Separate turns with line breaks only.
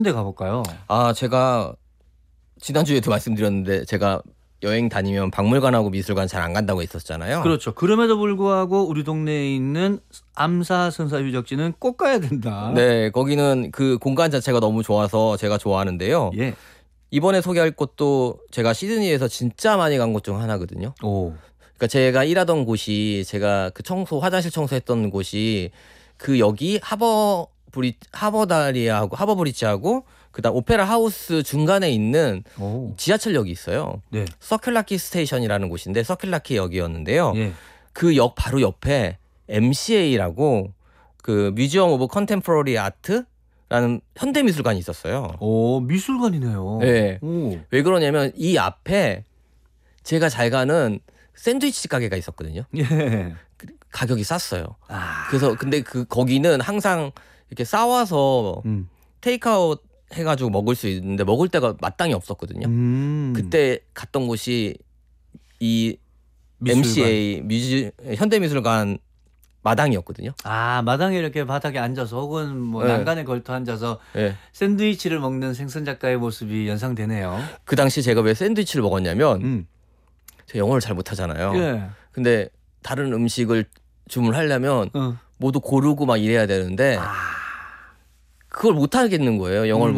데 가볼까요?
아, 제가 지난주에도 말씀드렸는데 제가 여행 다니면 박물관하고 미술관 잘 안 간다고 했었잖아요.
그렇죠. 그럼에도 불구하고 우리 동네에 있는 암사승사 유적지는 꼭 가야 된다.
네, 거기는 그 공간 자체가 너무 좋아서 제가 좋아하는데요.
예.
이번에 소개할 곳도 제가 시드니에서 진짜 많이 간 곳 중 하나거든요.
오.
그러니까 제가 일하던 곳이 제가 그 화장실 청소했던 곳이 그 여기 하버다리아하고 하버브리지하고 그다음 오페라 하우스 중간에 있는
오.
지하철역이 있어요.
네.
서큘라키 스테이션이라는 곳인데 서큘라키 역이었는데요.
예.
그 역 바로 옆에 MCA라고 그 뮤지엄 오브 컨템포러리 아트라는 현대미술관이 있었어요.
오, 미술관이네요.
네.
오.
왜 그러냐면 이 앞에 제가 잘 가는 샌드위치 가게가 있었거든요.
예.
가격이 쌌어요.
아.
그래서 근데 거기는 항상 이렇게 싸와서 테이크아웃 해가지고 먹을 수 있는데 먹을 데가 마땅히 없었거든요. 그때 갔던 곳이 이
미술관.
MCA 현대미술관 마당이었거든요.
아, 마당에 이렇게 바닥에 앉아서 혹은 뭐
네.
난간에 걸터 앉아서
네.
샌드위치를 먹는 생선 작가의 모습이 연상되네요.
그 당시 제가 왜 샌드위치를 먹었냐면 제가 영어를 잘 못하잖아요.
예.
근데 다른 음식을 주문하려면
어.
모두 고르고 막 이래야 되는데 그걸 못 하겠는 거예요. 영어를